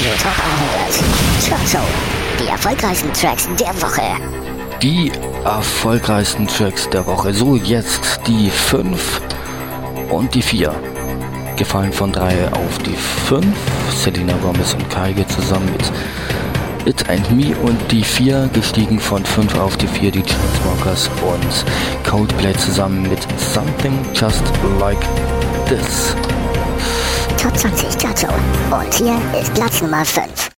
Radio Talk anhört. Chart Show. Die erfolgreichsten Tracks der Woche. Die erfolgreichsten Tracks der Woche. So, jetzt die 5 und die 4. Gefallen von 3 auf die 5. Selena Gomez und Kygo zusammen mit It and Me. Und die 4 gestiegen von 5 auf die 4. Die Chainsmokers und Coldplay zusammen mit Something Just Like This. Top 20 Chart Show. Und hier ist Platz Nummer 5.